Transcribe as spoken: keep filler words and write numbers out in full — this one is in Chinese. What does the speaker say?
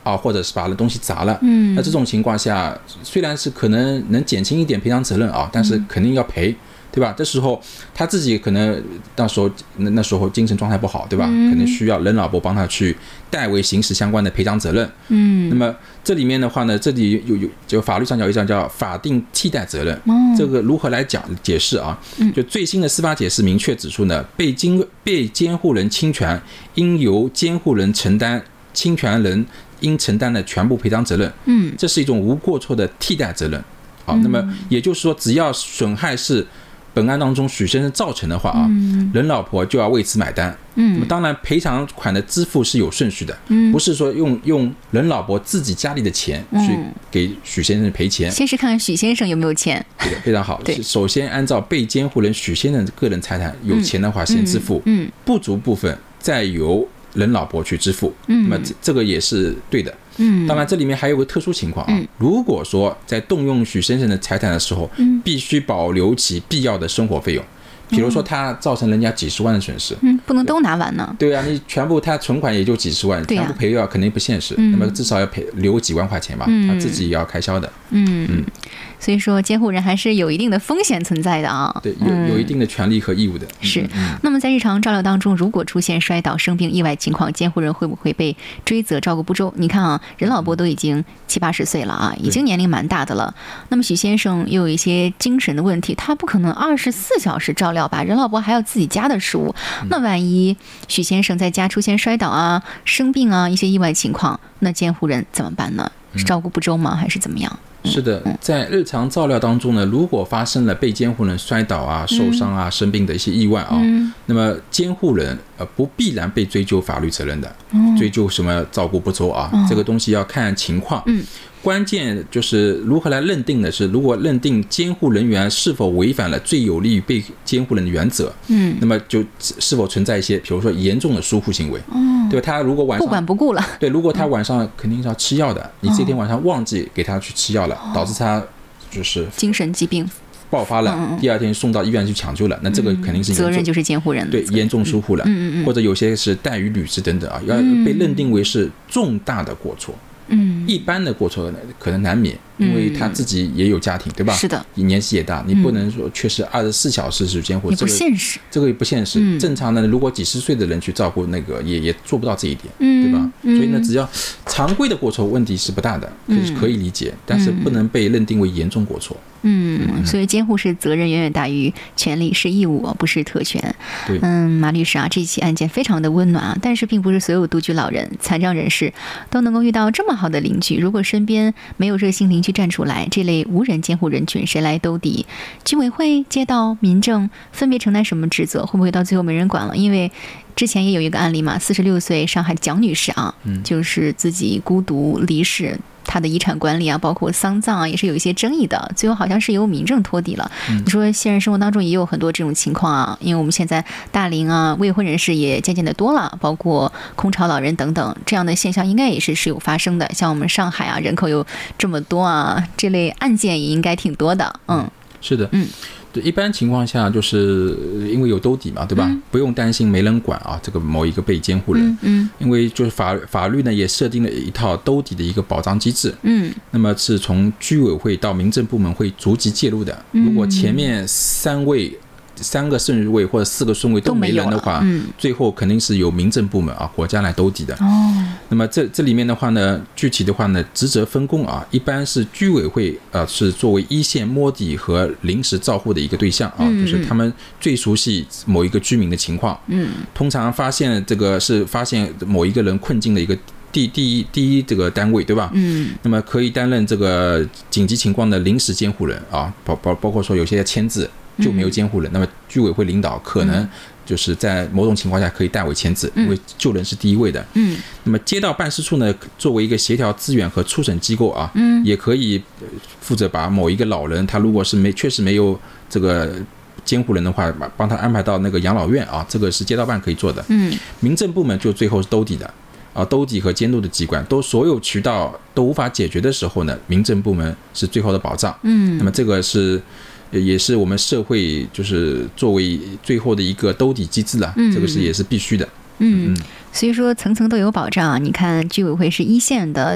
啊，或者是把东西砸了，嗯，那这种情况下，虽然是可能能减轻一点赔偿责任啊，但是肯定要赔。对吧？这时候他自己可能到时候那那时候精神状态不好，对吧？嗯、可能需要人老婆帮他去代为行使相关的赔偿责任。嗯，那么这里面的话呢，这里有有就法律上有一项叫法定替代责任。嗯、这个如何来讲解释啊？就最新的司法解释明确指出呢，被经被监护人侵权，应由监护人承担侵权人应承担的全部赔偿责任。嗯，这是一种无过错的替代责任。好，那么也就是说，只要损害是本案当中许先生造成的话啊，嗯、人老婆就要为此买单。嗯，那么当然赔偿款的支付是有顺序的，嗯、不是说用用人老婆自己家里的钱去给许先生赔钱。 嗯、先是看看许先生有没有钱。 对的，非常好。首先按照被监护人许先生的个人财产，有钱的话先支付，嗯嗯、不足部分再由人老婆去支付。嗯，那么这个也是对的。嗯，当然这里面还有个特殊情况啊，嗯、如果说在动用许先生的财产的时候，嗯、必须保留其必要的生活费用，比如说他造成人家几十万的损失， 嗯，不能都拿完呢。 对啊，你全部他存款也就几十万，全部赔掉肯定不现实，嗯、那么至少要赔留几万块钱吧，嗯、他自己也要开销的。嗯嗯， 所以说监护人还是有一定的风险存在的啊。 对，有有一定的权利和义务的。 是。嗯、那么在日常照料当中，如果出现摔倒、生病、意外情况，监护人会不会被追责照顾不周？你看啊，任老伯都已经七八十岁了啊，已经年龄蛮大的了。那么许先生又有一些精神的问题，他不可能二十四小时照料吧？任老伯还有自己家的事务，那万一许先生在家出现摔倒啊、生病啊一些意外情况，那监护人怎么办呢？是照顾不周吗？还是怎么样？ 是的，在日常照料当中呢，如果发生了被监护人摔倒啊、受伤啊、生病的一些意外啊，嗯、那么监护人呃不必然被追究法律责任的，嗯、追究什么照顾不周啊，嗯、这个东西要看情况。嗯，关键就是如何来认定的是，如果认定监护人员是否违反了最有利于被监护人的原则，嗯，那么就是否存在一些，比如说严重的疏忽行为，嗯，对吧？他如果晚上不管不顾了， 对，如果他晚上肯定是要吃药的，嗯、你这天晚上忘记给他去吃药了，哦、导致他就是精神疾病爆发了，嗯、第二天送到医院去抢救了，那这个肯定是严重责任就是监护人对严重疏忽了，嗯嗯嗯，或者有些是怠于履职等等啊，要被认定为是重大的过错。嗯，一般的过错可能难免，因为他自己也有家庭，对吧？ 是的， 你年纪也大，你不能说确实二十四小时是监护， 也不现实， 这个也不现实。嗯、正常的，如果几十岁的人去照顾那个，也也做不到这一点，嗯、对吧？所以呢，只要常规的过错，问题是不大的，可以可以理解，嗯、但是不能被认定为严重过错。 嗯，所以监护是责任远远大于权利，是义务，不是特权。 对， 嗯，马律师啊，这起案件非常的温暖啊，但是并不是所有独居老人、残障人士都能够遇到这么好的邻居。如果身边没有热心邻居站出来，这类无人监护人群谁来兜底？居委会、街道、民政分别承担什么职责？会不会到最后没人管了？因为之前也有一个案例嘛，四十六岁上海蒋女士啊，嗯、就是自己孤独离世。他的遗产管理啊，包括丧葬啊，也是有一些争议的。最后好像是由民政托底了。嗯、你说现实生活当中也有很多这种情况啊，因为我们现在大龄啊、未婚人士也渐渐的多了，包括空巢老人等等，这样的现象应该也是是有发生的。像我们上海啊，人口有这么多啊，这类案件也应该挺多的。嗯， 是的，嗯。对，一般情况下就是因为有兜底嘛，对吧？嗯、不用担心没人管啊，这个某一个被监护人，嗯，嗯因为就是法法律呢也设定了一套兜底的一个保障机制，嗯，那么是从居委会到民政部门会逐级介入的。嗯、如果前面三位。三个顺位或者四个顺位都没人的话，嗯、最后肯定是由民政部门啊国家来兜底的。哦，那么这这里面的话呢，具体的话呢，职责分工啊，一般是居委会啊是作为一线摸底和临时照护的一个对象啊，嗯、就是他们最熟悉某一个居民的情况。嗯，通常发现这个是发现某一个人困境的一个。第第一第一这个单位对吧？嗯，那么可以担任这个紧急情况的临时监护人啊，包包包括说有些签字就没有监护人，嗯、那么居委会领导可能就是在某种情况下可以代为签字，嗯、因为救人是第一位的。嗯，那么街道办事处呢，作为一个协调资源和初审机构啊，嗯，也可以负责把某一个老人，他如果是没确实没有这个。监护人的话，帮他安排到那个养老院啊，这个是街道办可以做的。嗯，民政部门就最后是兜底的。啊，兜底和监督的机关都所有渠道都无法解决的时候呢，民政部门是最后的保障。嗯，那么这个是也是我们社会就是作为最后的一个兜底机制了，嗯、这个是也是必须的。嗯， 嗯所以说层层都有保障。你看居委会是一线的